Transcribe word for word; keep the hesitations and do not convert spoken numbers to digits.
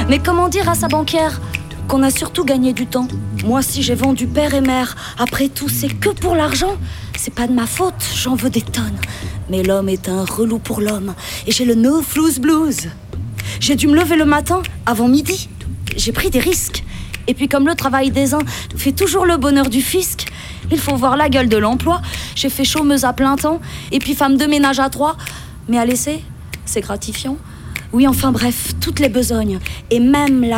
Mais comment dire à sa banquière qu'on a surtout gagné du temps? Moi, si j'ai vendu père et mère, après tout, c'est que pour l'argent. C'est pas de ma faute, j'en veux des tonnes. Mais l'homme est un relou pour l'homme, et j'ai le no flouze blues. J'ai dû me lever le matin, avant midi. J'ai pris des risques. Et puis comme le travail des uns fait toujours le bonheur du fisc, il faut voir la gueule de l'emploi. J'ai fait chômeuse à plein temps, et puis femme de ménage à trois. Mais à laisser, c'est gratifiant. Oui, enfin bref, toutes les besognes, et même la